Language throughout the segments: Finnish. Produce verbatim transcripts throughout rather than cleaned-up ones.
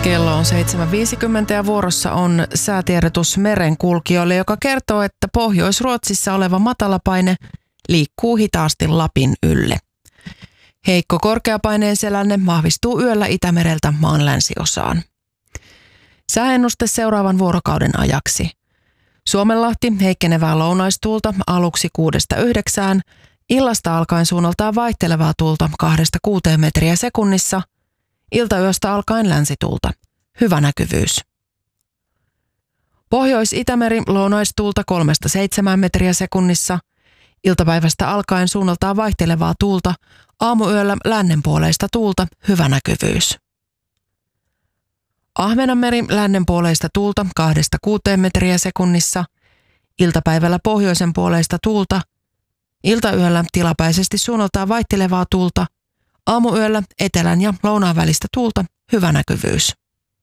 Kello on seitsemän viisikymmentä ja vuorossa on säätiedotus merenkulkijoille, joka kertoo, että Pohjois-Ruotsissa oleva matalapaine liikkuu hitaasti Lapin ylle. Heikko korkeapaineen selänne vahvistuu yöllä Itämereltä maan länsiosaan. Sääennuste seuraavan vuorokauden ajaksi. Suomenlahti heikkenevää lounaistuulta aluksi kuudesta yhdeksään, illasta alkaen suunnaltaan vaihtelevaa tuulta kahdesta kuuteen metriä sekunnissa, iltayöstä alkaen länsituulta. Hyvä näkyvyys. Pohjois-Itämeri lounaistuulta kolmesta seitsemään metriä sekunnissa, iltapäivästä alkaen suunnaltaan vaihtelevaa tuulta, aamuyöllä lännenpuoleista tuulta. Hyvä näkyvyys. Ahvenanmeri lännenpuoleista tuulta kahdesta kuuteen metriä sekunnissa, iltapäivällä pohjoisen puoleista tuulta, iltayöllä tilapäisesti suunnaltaan vaihtelevaa tuulta, aamuyöllä etelän ja lounaan välistä tuulta. Hyvä näkyvyys.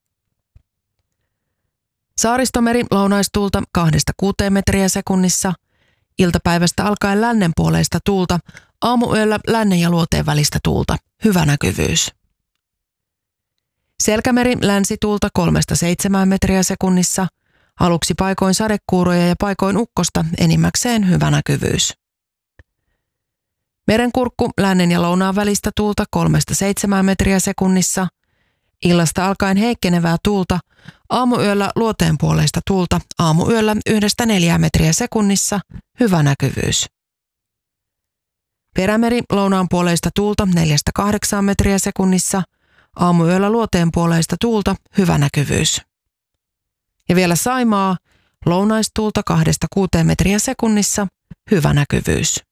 Saaristomeri lounaistuulta kahdesta kuuteen metriä sekunnissa, iltapäivästä alkaen lännenpuoleista tuulta, aamuyöllä lännen ja luoteen välistä tuulta. Hyvä näkyvyys. Selkämeri länsituulta kolmesta seitsemään metriä sekunnissa, aluksi paikoin sadekuuroja ja paikoin ukkosta, enimmäkseen hyvä näkyvyys. Merenkurkku lännen ja lounaan välistä tuulta kolmesta seitsemään metriä sekunnissa, illasta alkaen heikkenevää tuulta, aamuyöllä luoteen puoleista tuulta, aamuyöllä yhdestä neljään metriä sekunnissa, hyvä näkyvyys. Perämeri lounaan puoleista tuulta neljästä kahdeksaan metriä sekunnissa, aamuyöllä luoteen puoleista tuulta, hyvä näkyvyys. Ja vielä Saimaa, lounaistuulta kahdesta kuuteen metriä sekunnissa, hyvä näkyvyys.